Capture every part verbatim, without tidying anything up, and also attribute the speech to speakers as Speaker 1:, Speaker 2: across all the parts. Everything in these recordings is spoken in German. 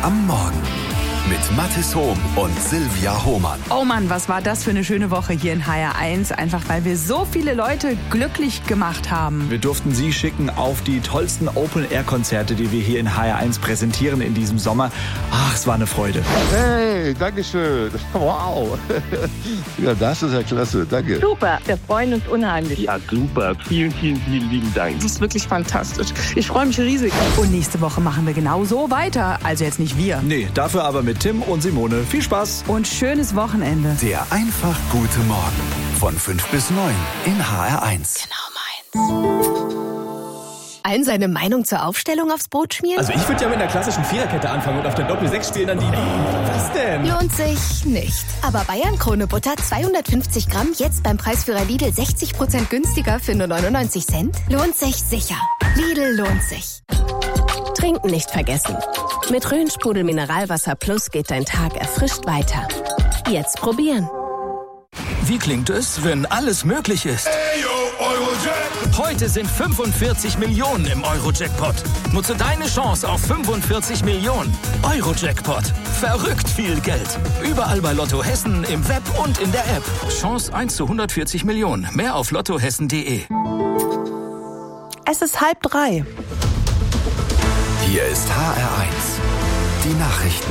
Speaker 1: am Morgen mit Mathis Hohm und Silvia Hohmann.
Speaker 2: Oh Mann, was war das für eine schöne Woche hier in H R eins. Einfach weil wir so viele Leute glücklich gemacht haben.
Speaker 3: Wir durften Sie schicken auf die tollsten Open-Air-Konzerte, die wir hier in H R eins präsentieren in diesem Sommer. Ach, es war eine Freude.
Speaker 4: Hey, danke schön. Wow. Ja, das ist ja klasse. Danke.
Speaker 5: Super, wir freuen uns unheimlich.
Speaker 6: Ja, super. Vielen, vielen, vielen lieben Dank.
Speaker 5: Das ist wirklich fantastisch. Ich freue mich riesig.
Speaker 2: Und nächste Woche machen wir genau so weiter. Also jetzt nicht wir.
Speaker 3: Nee, dafür aber mit Tim und Simone. Viel Spaß.
Speaker 2: Und schönes Wochenende.
Speaker 1: Der einfach gute Morgen. Von fünf bis neun in H R eins.
Speaker 7: Genau meins. Allen seine Meinung zur Aufstellung aufs Brot schmieren?
Speaker 8: Also ich würde ja mit einer klassischen Viererkette anfangen und auf der Doppel-sechs spielen dann die... Was denn?
Speaker 7: Lohnt sich nicht. Aber Bayern Krone Butter zweihundertfünfzig Gramm jetzt beim Preisführer Lidl sechzig Prozent günstiger für nur neunundneunzig Cent? Lohnt sich sicher. Lidl lohnt sich. Trinken nicht vergessen. Mit Rhön-Sprudel Mineralwasser Plus geht dein Tag erfrischt weiter. Jetzt probieren.
Speaker 9: Wie klingt es, wenn alles möglich ist? Heute sind fünfundvierzig Millionen im Euro-Jackpot. Nutze deine Chance auf fünfundvierzig Millionen. Euro-Jackpot. Verrückt viel Geld. Überall bei Lotto Hessen, im Web und in der App. Chance eins zu hundertvierzig Millionen. Mehr auf lottohessen punkt de.
Speaker 10: Es ist halb drei.
Speaker 1: Hier ist H R eins. Die Nachrichten.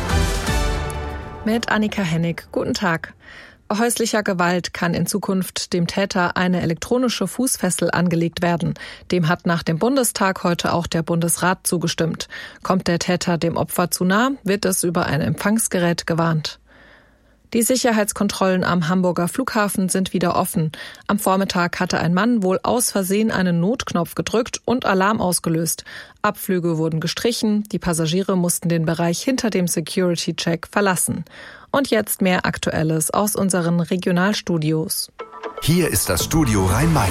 Speaker 11: Mit Annika Hennig. Guten Tag. Bei häuslicher Gewalt kann in Zukunft dem Täter eine elektronische Fußfessel angelegt werden. Dem hat nach dem Bundestag heute auch der Bundesrat zugestimmt. Kommt der Täter dem Opfer zu nah, wird es über ein Empfangsgerät gewarnt. Die Sicherheitskontrollen am Hamburger Flughafen sind wieder offen. Am Vormittag hatte ein Mann wohl aus Versehen einen Notknopf gedrückt und Alarm ausgelöst. Abflüge wurden gestrichen, die Passagiere mussten den Bereich hinter dem Security-Check verlassen. Und jetzt mehr Aktuelles aus unseren Regionalstudios.
Speaker 1: Hier ist das Studio Rhein-Main.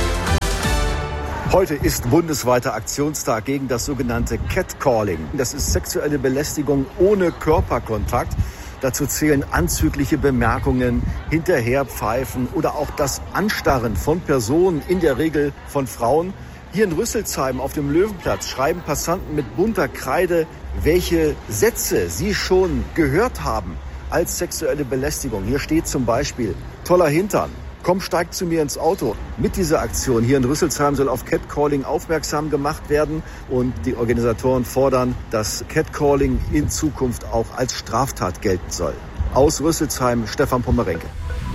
Speaker 12: Heute ist bundesweiter Aktionstag gegen das sogenannte Catcalling. Das ist sexuelle Belästigung ohne Körperkontakt. Dazu zählen anzügliche Bemerkungen, Hinterherpfeifen oder auch das Anstarren von Personen, in der Regel von Frauen. Hier in Rüsselsheim auf dem Löwenplatz schreiben Passanten mit bunter Kreide, welche Sätze sie schon gehört haben als sexuelle Belästigung. Hier steht zum Beispiel, toller Hintern, komm, steig zu mir ins Auto. Mit dieser Aktion hier in Rüsselsheim soll auf Catcalling aufmerksam gemacht werden und die Organisatoren fordern, dass Catcalling in Zukunft auch als Straftat gelten soll. Aus Rüsselsheim, Stefan Pommerenke.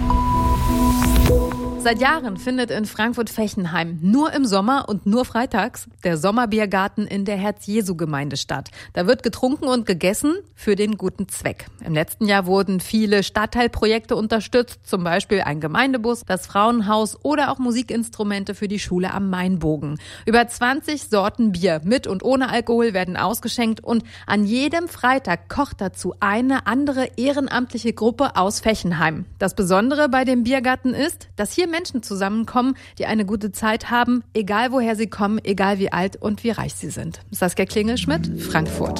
Speaker 13: Seit Jahren findet in Frankfurt-Fechenheim nur im Sommer und nur freitags der Sommerbiergarten in der Herz-Jesu-Gemeinde statt. Da wird getrunken und gegessen für den guten Zweck. Im letzten Jahr wurden viele Stadtteilprojekte unterstützt, zum Beispiel ein Gemeindebus, das Frauenhaus oder auch Musikinstrumente für die Schule am Mainbogen. Über zwanzig Sorten Bier mit und ohne Alkohol werden ausgeschenkt und an jedem Freitag kocht dazu eine andere ehrenamtliche Gruppe aus Fechenheim. Das Besondere bei dem Biergarten ist, dass hier Menschen zusammenkommen, die eine gute Zeit haben, egal woher sie kommen, egal wie alt und wie reich sie sind. Saskia Klingelschmidt, Frankfurt.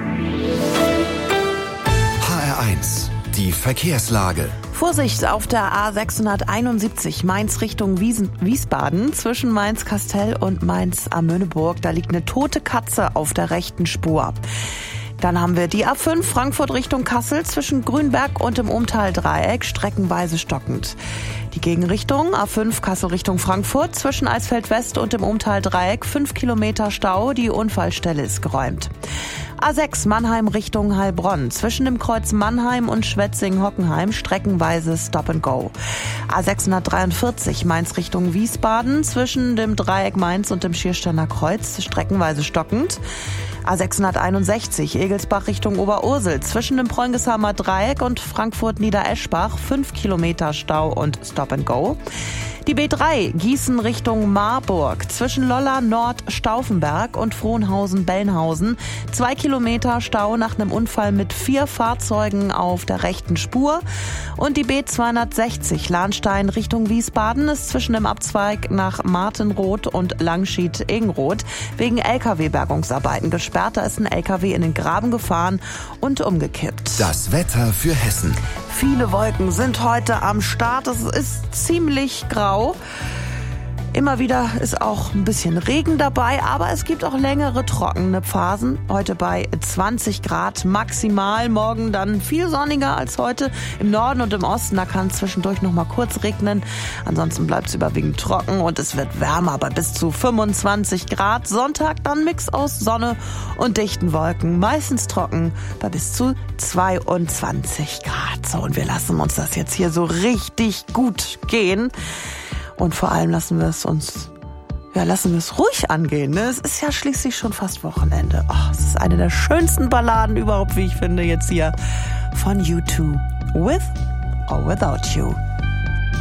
Speaker 1: H R eins, die Verkehrslage.
Speaker 10: Vorsicht auf der A sechshunderteinundsiebzig Mainz Richtung Wiesen, Wiesbaden zwischen Mainz-Kastell und Mainz-Amöneburg. Da liegt eine tote Katze auf der rechten Spur. Dann haben wir die A fünf Frankfurt Richtung Kassel zwischen Grünberg und dem Umtal-Dreieck streckenweise stockend. Die Gegenrichtung A fünf Kassel Richtung Frankfurt zwischen Eisfeld West und dem Umtal-Dreieck fünf Kilometer Stau, die Unfallstelle ist geräumt. A sechs Mannheim Richtung Heilbronn zwischen dem Kreuz Mannheim und Schwetzing-Hockenheim streckenweise Stop and Go. A sechshundertdreiundvierzig Mainz Richtung Wiesbaden zwischen dem Dreieck Mainz und dem Schiersteiner Kreuz streckenweise stockend. A sechshunderteinundsechzig Egelsbach Richtung Oberursel zwischen dem Preungeshamer Dreieck und Frankfurt-Niedereschbach fünf Kilometer Stau und Stop and Go. Die B drei Gießen Richtung Marburg zwischen Lolla Nord Stauffenberg und Frohnhausen-Bellenhausen zwei Kilometer Stau nach einem Unfall mit vier Fahrzeugen auf der rechten Spur. Und die B zweihundertsechzig Lahnstein Richtung Wiesbaden ist zwischen dem Abzweig nach Martenroth und Langschied-Egenroth wegen L K W-Bergungsarbeiten gesperrt. Da ist ein L K W in den Graben gefahren und umgekippt.
Speaker 1: Das Wetter für Hessen.
Speaker 10: Viele Wolken sind heute am Start. Es ist ziemlich grau. Immer wieder ist auch ein bisschen Regen dabei, aber es gibt auch längere trockene Phasen. Heute bei zwanzig Grad maximal, morgen dann viel sonniger als heute. Im Norden und im Osten, da kann es zwischendurch noch mal kurz regnen. Ansonsten bleibt es überwiegend trocken und es wird wärmer bei bis zu fünfundzwanzig Grad. Sonntag dann Mix aus Sonne und dichten Wolken, meistens trocken bei bis zu zweiundzwanzig Grad. So, und wir lassen uns das jetzt hier so richtig gut gehen. Und vor allem lassen wir es uns, ja, lassen wir es ruhig angehen. Ne? Es ist ja schließlich schon fast Wochenende. Oh, es ist eine der schönsten Balladen überhaupt, wie ich finde, jetzt hier von U zwei. With or Without You.